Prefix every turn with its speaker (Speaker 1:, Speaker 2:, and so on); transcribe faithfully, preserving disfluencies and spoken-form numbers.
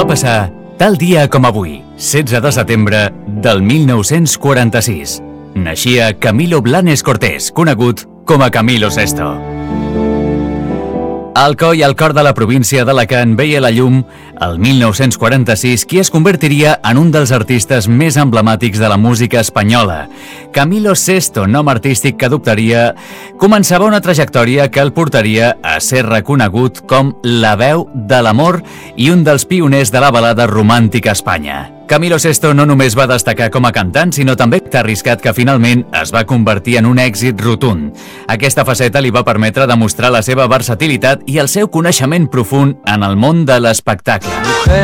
Speaker 1: passar tal dia com avui, setze de setembre del mil nou-cents quaranta-sis. Naixia Camilo Blanes Cortés, conegut com a Camilo Sesto. Al coll i al cor de la província d'Alacant veia la llum el mil nou-cents quaranta-sis, qui es convertiria en un dels artistes més emblemàtics de la música espanyola. Camilo Sesto, nom artístic que adoptaria, començava una trajectòria que el portaria a ser reconegut com la veu de l'amor i un dels pioners de la balada romàntica a Espanya. Camilo Sesto no només va destacar com a cantant, sinó també tan arriscat que finalment es va convertir en un èxit rotund. Aquesta faceta li va permetre demostrar la seva versatilitat i el seu coneixement profund en el món de l'espectacle.